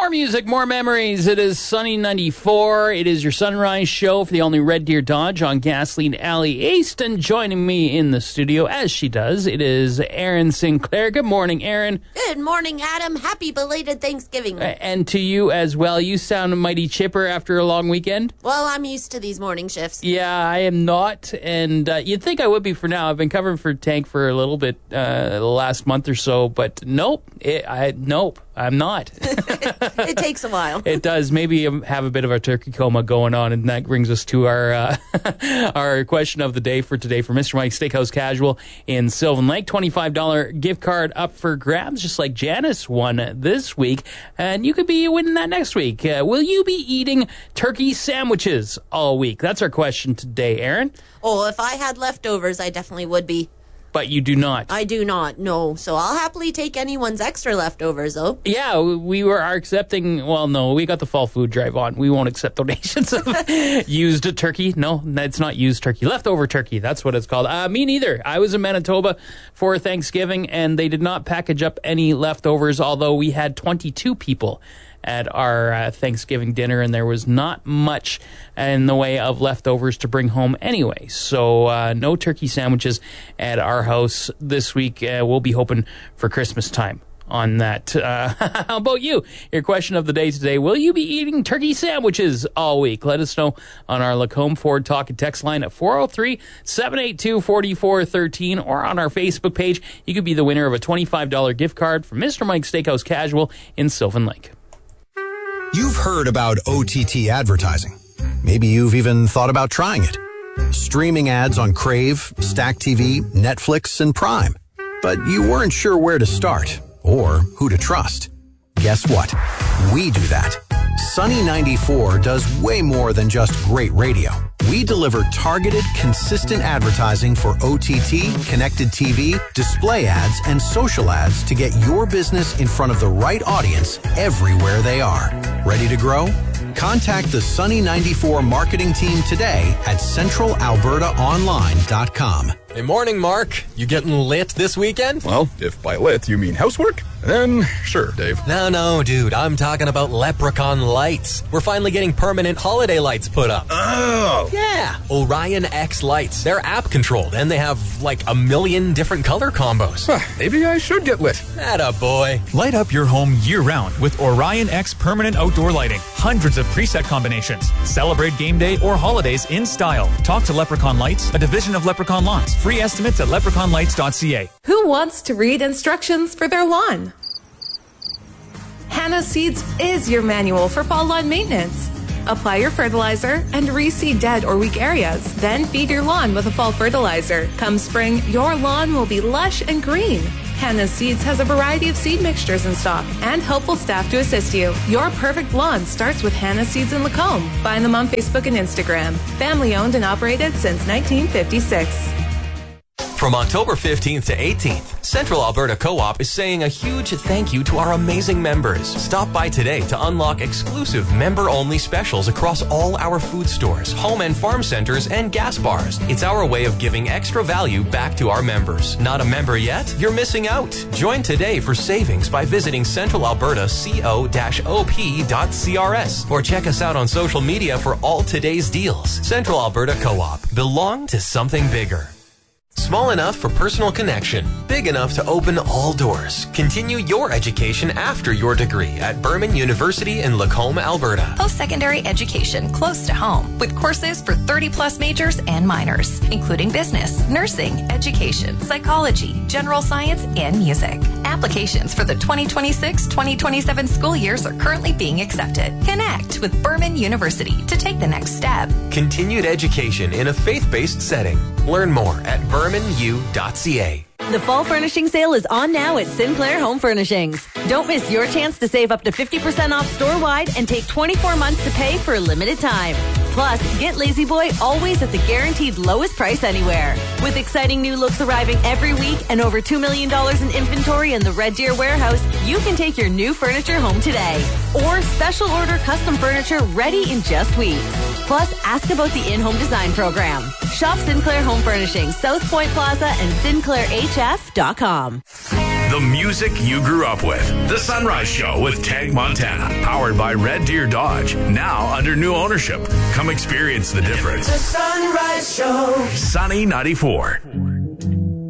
More music, more memories. It is Sunny 94. It is your sunrise show for the all-new Red Deer Dodge on Gasoline Alley East. And joining me in the studio, as she does, it is Erin Sinclair. Good morning, Erin. Good morning, Adam. Happy belated Thanksgiving. And to you as well. You sound mighty chipper after a long weekend. Well, I'm used to these morning shifts. Yeah, I am not. And you'd think I would be for now. I've been covering for Tank for a little bit the last month or so. But nope, I'm not. It takes a while. It does. Maybe have a bit of a turkey coma going on, and that brings us to our our question of the day for today for Mr. Mike's Steakhouse Casual in Sylvan Lake. $25 gift card up for grabs, just like Janice won this week, and you could be winning that next week. Will you be eating turkey sandwiches all week? That's our question today, Erin. Oh, if I had leftovers, I definitely would be. But you do not. I do not, no. So I'll happily take anyone's extra leftovers, though. Yeah, we are accepting, well, no, we got the fall food drive on. We won't accept donations of used turkey. No, it's not used turkey. Leftover turkey, that's what it's called. Me neither. I was in Manitoba for Thanksgiving, and they did not package up any leftovers, although we had 22 people at our Thanksgiving dinner, and there was not much in the way of leftovers to bring home anyway. So no turkey sandwiches at our house this week. We'll be hoping for Christmas time on that. How about you? Your question of the day today, will you be eating turkey sandwiches all week? Let us know on our Lacombe Ford Talk and Text line at 403-782-4413 or on our Facebook page. You could be the winner of a $25 gift card from Mr. Mike's Steakhouse Casual in Sylvan Lake. You've heard about OTT advertising. Maybe you've even thought about trying it. Streaming ads on Crave, Stack TV, Netflix, and Prime. But you weren't sure where to start or who to trust. Guess what? We do that. Sunny 94 does way more than just great radio. We deliver targeted, consistent advertising for OTT, connected TV, display ads, and social ads to get your business in front of the right audience everywhere they are. Ready to grow? Contact the Sunny 94 marketing team today at centralalbertaonline.com. Hey, morning, Mark. You getting lit this weekend? Well, if by lit you mean housework, then sure, Dave. No, dude. I'm talking about Leprechaun Lights. We're finally getting permanent holiday lights put up. Oh! Yeah, Orion X lights. They're app-controlled, and they have, like, 1 million different color combos. Maybe I should get lit. Atta boy. Light up your home year-round with Orion X permanent outdoor lighting. Hundreds of preset combinations. Celebrate game day or holidays in style. Talk to Leprechaun Lights, a division of Leprechaun Lawns. Free estimates at leprechaunlights.ca. Who wants to read instructions for their lawn? Hannah Seeds is your manual for fall lawn maintenance. Apply your fertilizer and reseed dead or weak areas. Then feed your lawn with a fall fertilizer. Come spring, your lawn will be lush and green. Hannah Seeds has a variety of seed mixtures in stock and helpful staff to assist you. Your perfect lawn starts with Hannah Seeds in Lacombe. Find them on Facebook and Instagram. Family owned and operated since 1956. From October 15th to 18th, Central Alberta Co-op is saying a huge thank you to our amazing members. Stop by today to unlock exclusive member-only specials across all our food stores, home and farm centers, and gas bars. It's our way of giving extra value back to our members. Not a member yet? You're missing out. Join today for savings by visiting centralalberta.co-op.crs or check us out on social media for all today's deals. Central Alberta Co-op. Belong to something bigger. Small enough for personal connection, big enough to open all doors. Continue your education after your degree at Berman University in Lacombe, Alberta. Post-secondary education close to home with courses for 30-plus majors and minors, including business, nursing, education, psychology, general science, and music. Applications for the 2026-2027 school years are currently being accepted. Connect with Berman University to take the next step. Continued education in a faith-based setting. Learn more at bermanu.ca. The fall furnishing sale is on now at Sinclair Home Furnishings. Don't miss your chance to save up to 50% off store-wide and take 24 months to pay for a limited time. Plus, get Lazy Boy always at the guaranteed lowest price anywhere. With exciting new looks arriving every week and over $2 million in inventory in the Red Deer warehouse, you can take your new furniture home today. Or special order custom furniture ready in just weeks. Plus, ask about the in-home design program. Shop Sinclair Home Furnishings, South Point Plaza, and SinclairHF.com. The music you grew up with. The Sunrise Show with Tag Montana. Powered by Red Deer Dodge. Now under new ownership. Come experience the difference. The Sunrise Show. Sunny 94.